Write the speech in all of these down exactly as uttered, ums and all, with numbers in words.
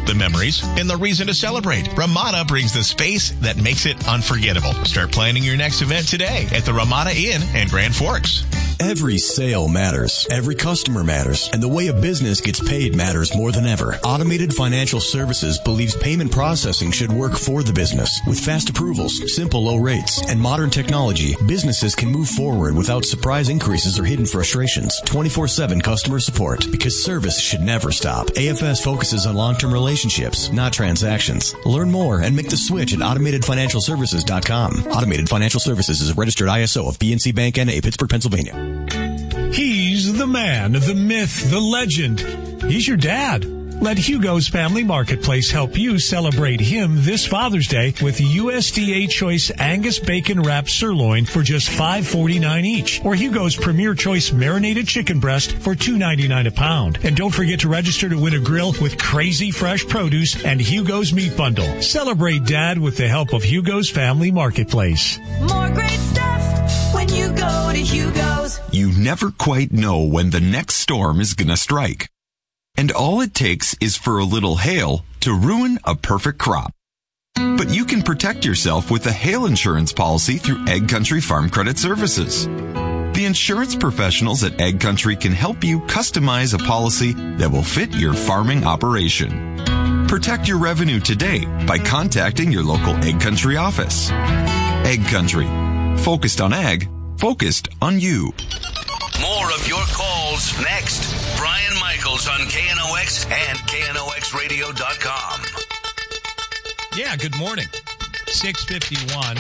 the memories, and the reason to celebrate. Ramada brings the space that makes it unforgettable. Start planning your next event today at the Ramada Inn and Grand Forks. Every sale matters. Every customer matters. And the way a business gets paid matters more than ever. Automated Financial Services believes payment processing should work for the business. With fast approvals, simple low rates, and modern technology, businesses can move forward without surprise increases or hidden frustrations. twenty-four seven customer support, because service should never stop. A F S focuses on long-term relationships, not transactions. Learn more and make the switch at automated financial services dot com. Automated Financial Services is a registered I S O of B and C Bank N A, Pittsburgh, Pennsylvania. He's the man, the myth, the legend. He's your dad. Let Hugo's Family Marketplace help you celebrate him this Father's Day with U S D A Choice Angus Bacon Wrapped Sirloin for just five forty-nine each, or Hugo's Premier Choice Marinated Chicken Breast for two ninety-nine a pound. And don't forget to register to win a grill with crazy fresh produce and Hugo's Meat Bundle. Celebrate Dad with the help of Hugo's Family Marketplace. More great stuff when you go to Hugo's. You never quite know when the next storm is gonna strike. And all it takes is for a little hail to ruin a perfect crop. But you can protect yourself with a hail insurance policy through Ag Country Farm Credit Services. The insurance professionals at Ag Country can help you customize a policy that will fit your farming operation. Protect your revenue today by contacting your local Ag Country office. Ag Country. Focused on ag. Focused on you. More of your calls next. Brian Michaels on K N O X and K N O X radio dot com. Yeah, good morning. six fifty-one.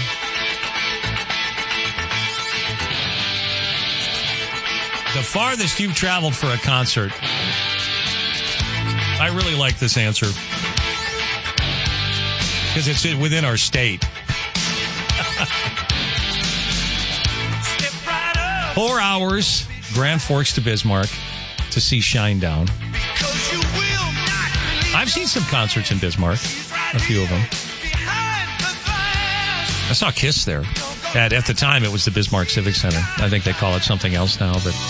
The farthest you've traveled for a concert. I really like this answer because it's within our state. Four hours, Grand Forks to Bismarck to see Shinedown. I've seen some concerts in Bismarck, a few of them. I saw Kiss there. At, at the time, it was the Bismarck Civic Center. I think they call it something else now, but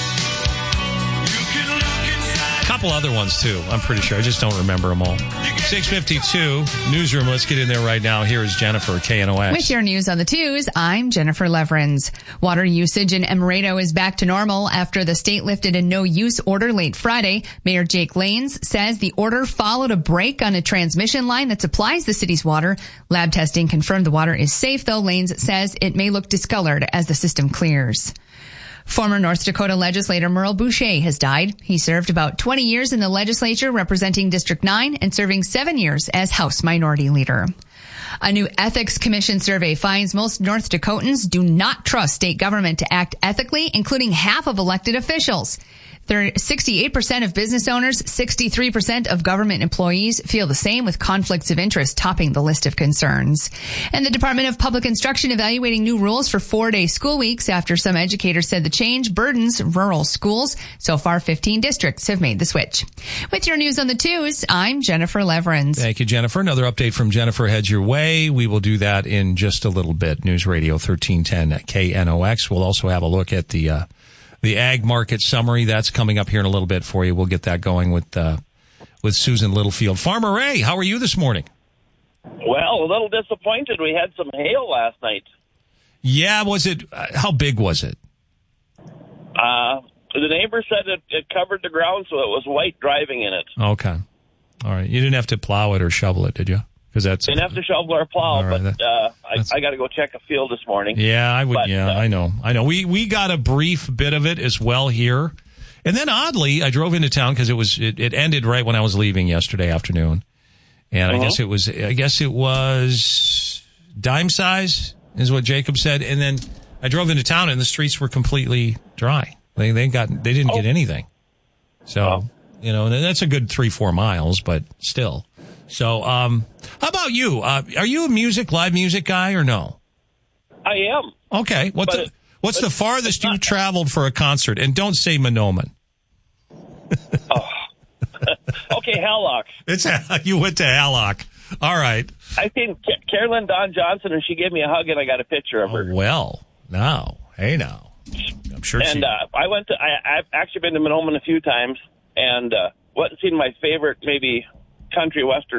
a couple other ones, too. I'm pretty sure. I just don't remember them all. six fifty-two, newsroom. Let's get in there right now. Here is Jennifer, K N O X. With your news on the twos, I'm Jennifer Leverins. Water usage in Emerado is back to normal after the state lifted a no-use order late Friday. Mayor Jake Lanes says the order followed a break on a transmission line that supplies the city's water. Lab testing confirmed the water is safe, though Lanes says it may look discolored as the system clears. Former North Dakota legislator Merle Boucher has died. He served about twenty years in the legislature representing District nine and serving seven years as House Minority Leader. A new Ethics Commission survey finds most North Dakotans do not trust state government to act ethically, including half of elected officials. sixty-eight percent of business owners, sixty-three percent of government employees feel the same, with conflicts of interest topping the list of concerns. And the Department of Public Instruction evaluating new rules for four-day school weeks after some educators said the change burdens rural schools. So far, fifteen districts have made the switch. With your news on the twos, I'm Jennifer Leverins. Thank you, Jennifer. Another update from Jennifer heads your way. We will do that in just a little bit. News Radio thirteen ten at K N O X. We'll also have a look at the uh, The ag market summary, that's coming up here in a little bit for you. We'll get that going with uh, with Susan Littlefield. Farmer Ray, how are you this morning? Well, a little disappointed. We had some hail last night. Yeah, was it? Uh, how big was it? Uh, the neighbor said it, it covered the ground, so it was white driving in it. Okay. All right. You didn't have to plow it or shovel it, did you? Because that's didn't have to shovel or plow, right, but uh, I, I got to go check a field this morning. Yeah, I would. But, yeah, uh, I know. I know. We we got a brief bit of it as well here, and then oddly, I drove into town because it was it, it ended right when I was leaving yesterday afternoon, and uh-huh. I guess it was I guess it was dime size is what Jacob said, and then I drove into town and the streets were completely dry. They they got they didn't oh. get anything. So oh. you know that's a good three four miles, but still. So, um, how about you? Uh, are you a music, live music guy or no? I am. Okay. What the, it, what's the farthest you've traveled for a concert? And don't say Monoman. oh. Okay, Hallock. It's you went to Hallock. All right. I seen Carolyn Dawn Johnson, and she gave me a hug, and I got a picture of her. Oh, well, now, hey now. I'm sure and, she... uh, I went to, I, I've actually been to Monoman a few times, and uh, went and seen my favorite, maybe, country western